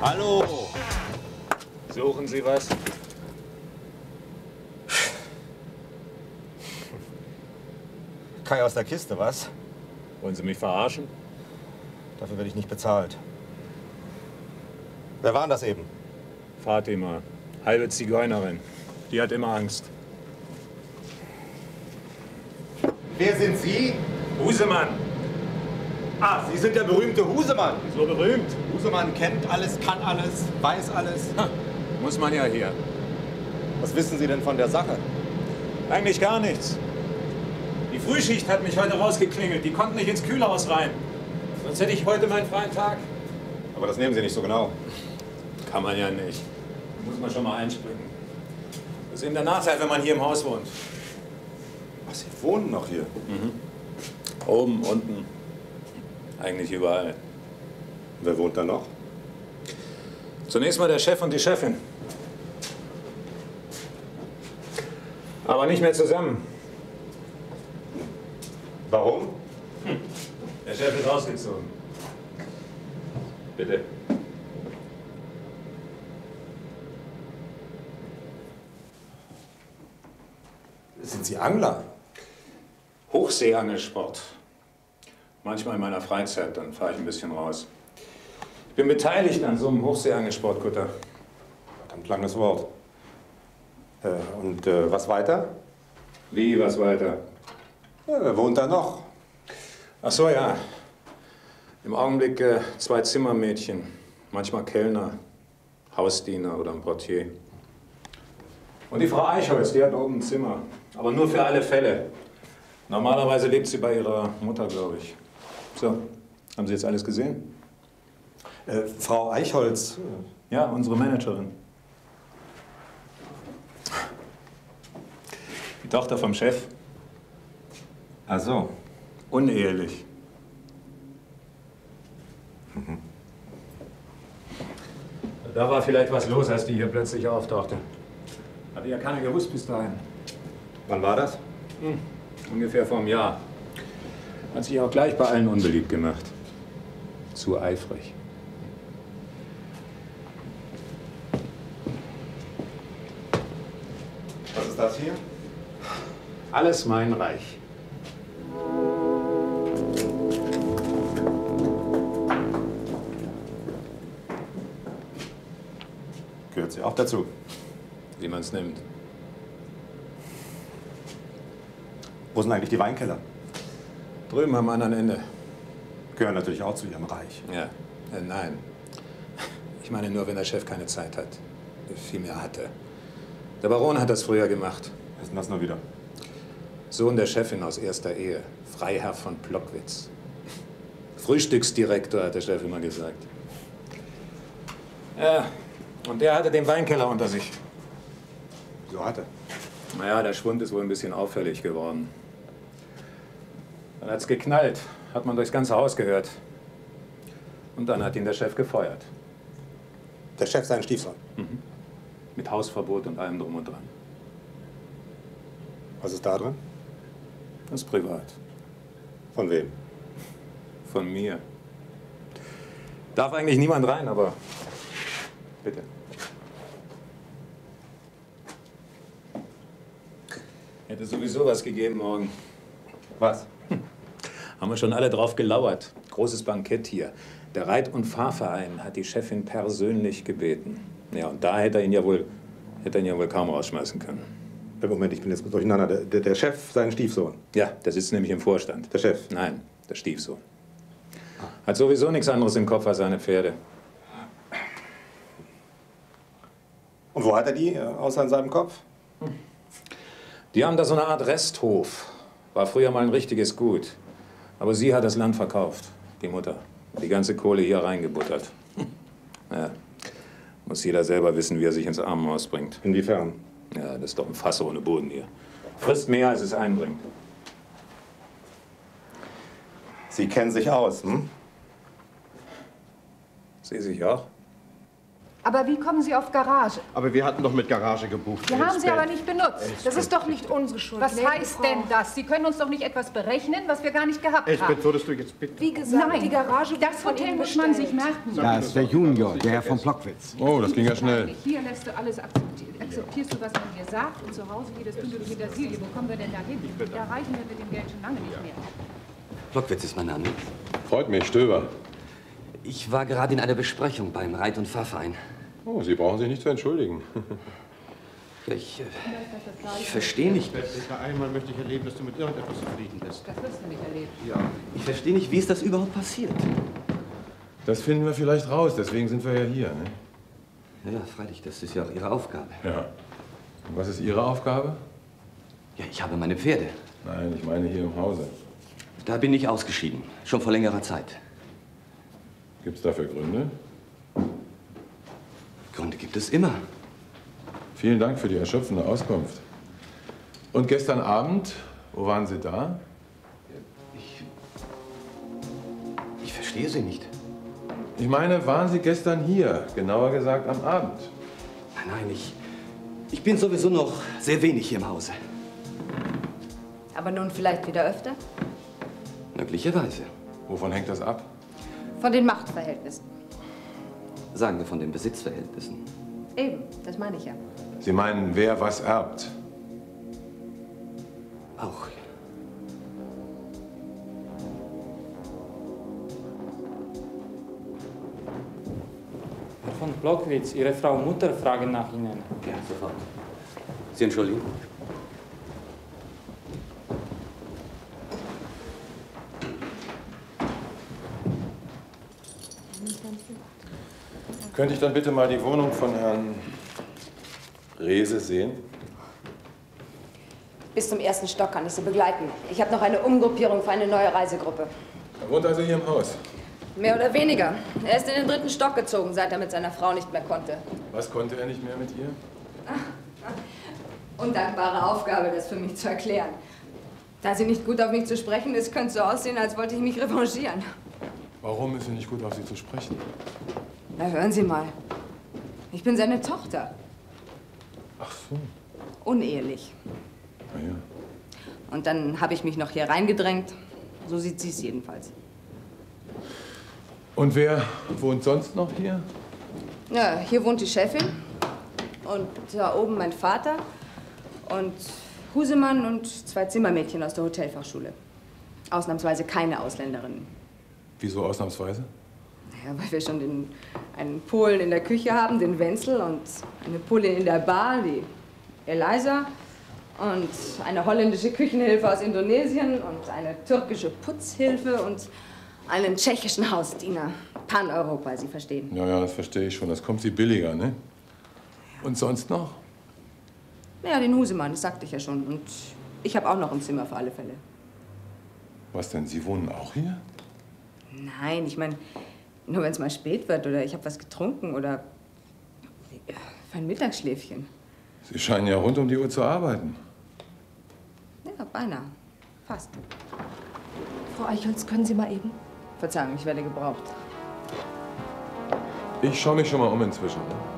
Hallo! Suchen Sie was? Kai aus der Kiste, was? Wollen Sie mich verarschen? Dafür werde ich nicht bezahlt. Wer war denn das eben? Fatima, halbe Zigeunerin. Die hat immer Angst. Wer sind Sie? Husemann! Ah, Sie sind der berühmte Husemann. So berühmt. Husemann kennt alles, kann alles, weiß alles. Ha, muss man ja hier. Was wissen Sie denn von der Sache? Eigentlich gar nichts. Die Frühschicht hat mich heute rausgeklingelt. Die konnten nicht ins Kühlhaus rein. Sonst hätte ich heute meinen freien Tag. Aber das nehmen Sie nicht so genau. Kann man ja nicht. Da muss man schon mal einspringen. Das ist eben der Nachteil, wenn man hier im Haus wohnt. Ach, Sie wohnen noch hier? Oben, unten. Eigentlich überall. Wer wohnt da noch? Zunächst mal der Chef und die Chefin. Aber nicht mehr zusammen. Warum? Der Chef ist ausgezogen. Bitte. Sind Sie Angler? Hochseeangelsport. Manchmal in meiner Freizeit, dann fahre ich ein bisschen raus. Ich bin beteiligt an so einem Hochseeangelsportkutter. Verdammt langes Wort. Und was weiter? Wie, was weiter? Ja, wer wohnt da noch? Ach so, ja. Im Augenblick 2 Zimmermädchen. Manchmal Kellner, Hausdiener oder ein Portier. Und die Frau Eichholz, die hat oben ein Zimmer. Aber nur für alle Fälle. Normalerweise lebt sie bei ihrer Mutter, glaube ich. So, haben Sie jetzt alles gesehen? Frau Eichholz. Ja, unsere Managerin. Die Tochter vom Chef. Ach so. Unehelich. Da war vielleicht was los, als die hier plötzlich auftauchte. Hatte ja keiner gewusst bis dahin. Wann war das? Ungefähr vor einem Jahr. Hat sich auch gleich bei allen unbeliebt gemacht. Zu eifrig. Was ist das hier? Alles mein Reich. Gehört sie auch dazu? Wie man es nimmt. Wo sind eigentlich die Weinkeller? Drüben am anderen Ende. Gehören natürlich auch zu Ihrem Reich. Ja, nein. Ich meine nur, wenn der Chef keine Zeit hat. Viel mehr hatte. Der Baron hat das früher gemacht. Was ist denn das nur wieder? Sohn der Chefin aus erster Ehe. Freiherr von Plockwitz. Frühstücksdirektor, hat der Chef immer gesagt. Ja, und der hatte den Weinkeller unter sich. So hatte. Naja, der Schwund ist wohl ein bisschen auffällig geworden. Dann hat's geknallt, hat man durchs ganze Haus gehört. Und dann hat ihn der Chef gefeuert. Der Chef seinen Stiefsohn. Mit Hausverbot und allem drum und dran. Was ist da drin? Das ist privat. Von wem? Von mir. Darf eigentlich niemand rein, aber bitte. Hätte sowieso was gegeben morgen. Was? Haben wir schon alle drauf gelauert. Großes Bankett hier. Der Reit- und Fahrverein hat die Chefin persönlich gebeten. Ja, und da hätte er ihn ja wohl kaum rausschmeißen können. Moment, ich bin jetzt durcheinander. Der Chef, sein Stiefsohn. Ja, der sitzt nämlich im Vorstand. Der Chef? Nein, der Stiefsohn. Hat sowieso nichts anderes im Kopf als seine Pferde. Und wo hat er die, außer in seinem Kopf? Die haben da so eine Art Resthof. War früher mal ein richtiges Gut. Aber sie hat das Land verkauft, die Mutter. Die ganze Kohle hier reingebuttert. Ja, muss jeder selber wissen, wie er sich ins Armenhaus bringt. Inwiefern? Ja, das ist doch ein Fass ohne Boden hier. Frisst mehr, als es einbringt. Sie kennen sich aus, hm? Sie sich auch? Aber wie kommen Sie auf Garage? Aber wir hatten doch mit Garage gebucht. Wir haben sie aber nicht benutzt. Das ist doch nicht unsere Schuld. Was heißt denn das? Sie können uns doch nicht etwas berechnen, was wir gar nicht gehabt haben. Elsbeth, würdest du jetzt bitte... Wie gesagt, Nein, die Garage das von Hotel Ihnen muss man sich bestellt. merken. Da ist der Junior, der Herr von Plockwitz. Oh, das ging ja schnell. Hier lässt du alles akzeptierst du, was man dir sagt, und zu Hause jedes Dünne mit der Silje. Wo kommen wir denn da hin? Da reichen wir mit dem Geld schon lange nicht mehr. Plockwitz ist mein Name. Freut mich, Stöber. Ich war gerade in einer Besprechung beim Reit- und Fahrverein. Oh, Sie brauchen sich nicht zu entschuldigen. Ja, ich verstehe nicht. Einmal möchte ich erleben, dass du mit irgendetwas zufrieden bist. Das wirst du nicht erleben. Ja, ich verstehe nicht, wie ist das überhaupt passiert? Das finden wir vielleicht raus, deswegen sind wir ja hier. Ne? Ja, freilich, das ist ja auch Ihre Aufgabe. Ja. Und was ist Ihre Aufgabe? Ja, ich habe meine Pferde. Nein, ich meine hier im Hause. Da bin ich ausgeschieden, schon vor längerer Zeit. Gibt es dafür Gründe? Gründe gibt es immer. Vielen Dank für die erschöpfende Auskunft. Und gestern Abend, wo waren Sie da? Ich verstehe Sie nicht. Ich meine, waren Sie gestern hier? Genauer gesagt am Abend. Nein, ich bin sowieso noch sehr wenig hier im Hause. Aber nun vielleicht wieder öfter? Möglicherweise. Wovon hängt das ab? Von den Machtverhältnissen. Sagen wir von den Besitzverhältnissen. Eben, das meine ich ja. Sie meinen, wer was erbt? Auch. Herr von Plockwitz, Ihre Frau Mutter fragen nach Ihnen. Ja, sofort. Sie entschuldigen? Könnte ich dann bitte mal die Wohnung von Herrn Rehse sehen? Bis zum ersten Stock kann ich Sie begleiten. Ich habe noch eine Umgruppierung für eine neue Reisegruppe. Er wohnt also hier im Haus. Mehr oder weniger. Er ist in den 3. Stock gezogen, seit er mit seiner Frau nicht mehr konnte. Was konnte er nicht mehr mit ihr? Undankbare Aufgabe, das für mich zu erklären. Da sie nicht gut auf mich zu sprechen ist, könnte es so aussehen, als wollte ich mich revanchieren. Warum ist er nicht gut auf Sie zu sprechen? Na, hören Sie mal. Ich bin seine Tochter. Ach so. Unehelich. Na ja. Und dann habe ich mich noch hier reingedrängt. So sieht sie es jedenfalls. Und wer wohnt sonst noch hier? Ja, hier wohnt die Chefin. Und da oben mein Vater. Und Husemann und 2 Zimmermädchen aus der Hotelfachschule. Ausnahmsweise keine Ausländerinnen. Wieso ausnahmsweise? Ja, weil wir schon einen Polen in der Küche haben, den Wenzel, und eine Polin in der Bar, die Eliza, und eine holländische Küchenhilfe aus Indonesien und eine türkische Putzhilfe und einen tschechischen Hausdiener. Pan-Europa, Sie verstehen. Ja, das verstehe ich schon. Das kommt Sie billiger, ne? Und sonst noch? Ja, den Husemann, das sagte ich ja schon. Und ich habe auch noch ein Zimmer für alle Fälle. Was denn? Sie wohnen auch hier? Nein, ich meine, nur wenn es mal spät wird oder ich habe was getrunken oder für ein Mittagsschläfchen. Sie scheinen ja rund um die Uhr zu arbeiten. Ja, beinahe. Fast. Frau Eichholz, können Sie mal eben? Verzeihung, ich werde gebraucht. Ich schaue mich schon mal um inzwischen. Ne?